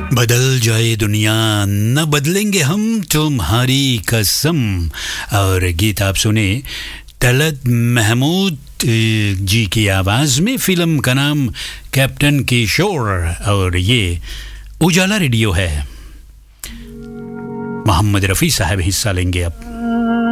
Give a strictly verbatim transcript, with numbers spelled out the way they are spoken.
बदल जाए दुनिया न बदलेंगे हम तुम्हारी कसम। और गीत आप सुने तलत महमूद जी की आवाज़ में। फिल्म का नाम कैप्टन किशोर और ये उजाला रेडियो है। मोहम्मद रफ़ी साहब हिस्सा लेंगे अब।